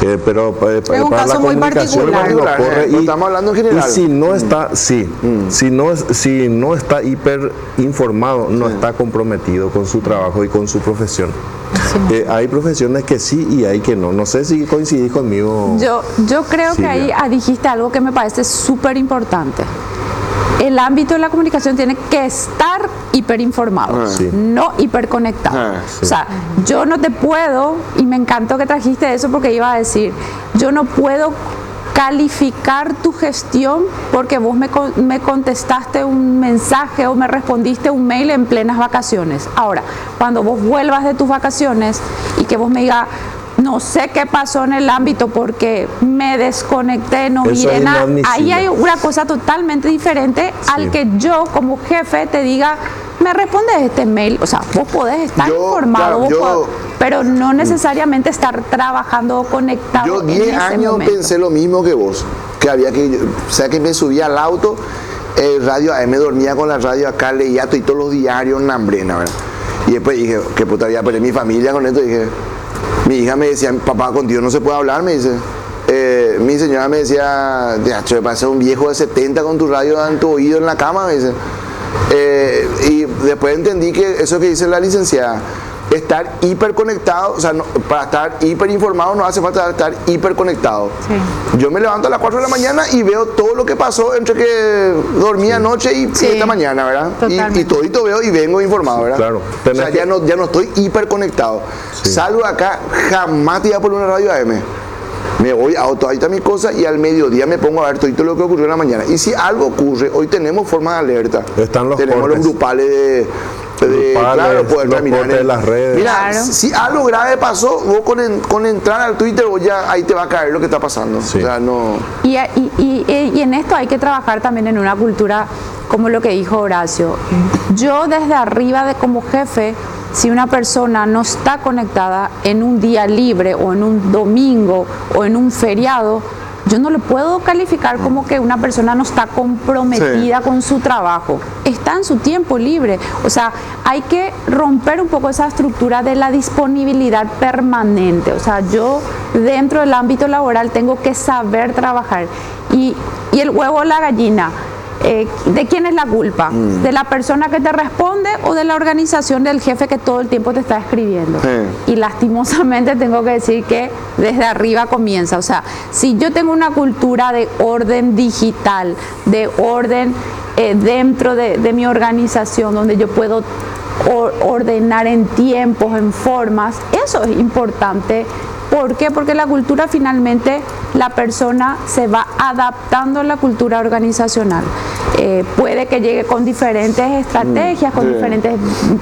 Es un para la caso muy comunicación particular. no corre No estamos hablando en general. y si no está, si no está hiper informado, no está comprometido con su trabajo y con su profesión. Hay profesiones que sí y hay que no. No sé si coincidís conmigo. Yo creo que ahí dijiste algo que me parece súper importante. El ámbito de la comunicación tiene que estar hiperinformado, no hiperconectado. O sea, yo no te puedo, y me encantó que trajiste eso porque iba a decir, yo no puedo calificar tu gestión porque vos me contestaste un mensaje o me respondiste un mail en plenas vacaciones. Ahora, cuando vos vuelvas de tus vacaciones y que vos me digas, no sé qué pasó en el ámbito porque me desconecté, no miré nada. Ahí hay una cosa totalmente diferente al que yo como jefe te diga, me respondes este mail. O sea, vos podés estar informado, pero no necesariamente estar trabajando o conectado. Yo 10 años momento. Pensé lo mismo que vos, que había que me subía al auto, radio AM, dormía con la radio acá, leía todos los diarios en Nambrena, ¿verdad? Y después dije, qué puta, voy a perder mi familia con esto. Dije, mi hija me decía, papá, contigo no se puede hablar, me dice. Mi señora me decía, te pasé un viejo de 70 con tu radio en tu oído en la cama, me dice. Y después entendí que eso que dice la licenciada, estar hiperconectado, o sea, para estar hiperinformado no hace falta estar hiperconectado. Yo me levanto a las 4 de la mañana y veo todo lo que pasó entre que dormí anoche y esta mañana, ¿verdad? Y todito veo y vengo informado, ¿verdad? Claro. O sea, ya no estoy hiperconectado. Salgo acá, jamás te iba por una radio AM. Me voy a todas estas mis cosas y al mediodía me pongo a ver todo lo que ocurrió en la mañana. Y si algo ocurre, hoy tenemos forma de alerta. Tenemos los grupales claro, poder mirar de las redes. Mira, si algo grave pasó, vos con entrar al Twitter, vos ya ahí te va a caer lo que está pasando. O sea, no... y en esto hay que trabajar también en una cultura como lo que dijo Horacio. Yo desde arriba como jefe, si una persona no está conectada en un día libre o en un domingo o en un feriado, yo no lo puedo calificar como que una persona no está comprometida con su trabajo. Está en su tiempo libre. O sea, hay que romper un poco esa estructura de la disponibilidad permanente. O sea, yo dentro del ámbito laboral tengo que saber trabajar. Y el huevo o la gallina, ¿de quién es la culpa? ¿De la persona que te responde o de la organización del jefe que todo el tiempo te está escribiendo? Y lastimosamente tengo que decir que desde arriba comienza. O sea, si yo tengo una cultura de orden digital, de orden dentro de mi organización, donde yo puedo ordenar en tiempos, en formas, eso es importante. ¿Por qué? Porque la cultura finalmente, la persona se va adaptando a la cultura organizacional. Puede que llegue con diferentes estrategias, con diferentes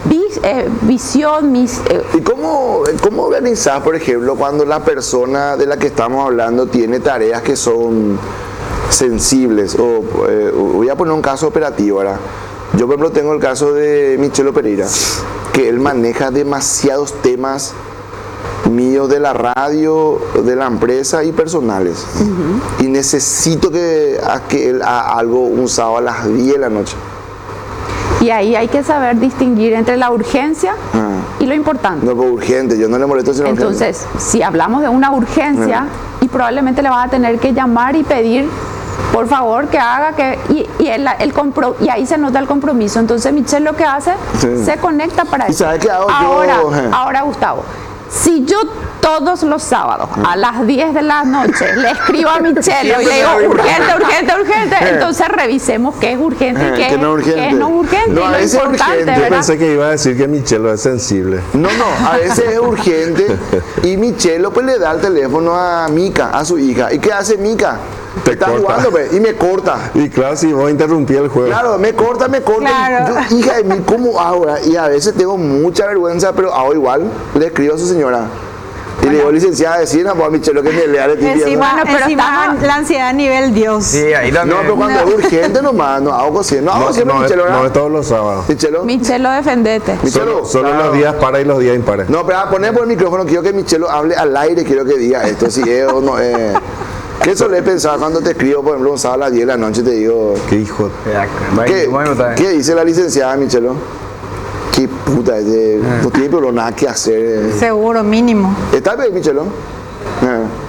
visión. ¿Y cómo organizás, por ejemplo, cuando la persona de la que estamos hablando tiene tareas que son sensibles? Voy a poner un caso operativo ahora. Yo, por ejemplo, tengo el caso de Michelo Pereira, que él maneja demasiados temas míos de la radio, de la empresa y personales. Y necesito que él haga algo un sábado a las 10 de la noche. Y ahí hay que saber distinguir entre la urgencia y lo importante. No, pues urgente, yo no le molesto si no. Entonces, si hablamos de una urgencia, y probablemente le vas a tener que llamar y pedir, por favor, que haga, y ahí se nota el compromiso. Entonces, Michelle lo que hace, se conecta para eso. ¿Y sabes qué hago Ahora, Gustavo, si yo todos los sábados a las 10 de la noche le escribo a Michelle y le digo urgente, entonces revisemos qué es urgente y qué no es urgente. No, y lo importante, yo pensé que iba a decir que Michelo es sensible. No, a veces es urgente y Michelo pues le da el teléfono a Mica, a su hija. ¿Y qué hace Mica? Está jugando pues, y me corta. Y claro, si vos interrumpí el juego. Claro, me corta. Claro. Yo, hija de mí, ¿cómo hago? Y a veces tengo mucha vergüenza, pero hago igual. Le escribo a su señora. Y le digo, licenciada, decir a Michelo que me lea de ti. Bueno, pero encima la ansiedad a nivel Dios. Sí, ahí también. No, pero cuando es urgente nomás, no hago cosas. No hago siempre Michelo, ¿verdad? No es todos los sábados. Michelo, defendete. Michelo, solo los días para y los días impares. No, pero poner por el micrófono, quiero que Michelo hable al aire, quiero que diga esto, si es o no es. ¿Qué solés pensar cuando te escribo, por ejemplo, un sábado a las 10 de la noche te digo? ¿Qué hijo? ¿Qué dice la licenciada, Michelo? Qué puta, no tiene pero nada que hacer. Seguro, mínimo. ¿Está bien, Michelo?